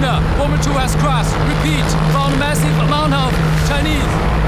Luna, Woman 2 has crashed. Repeat, found a massive amount of Chinese.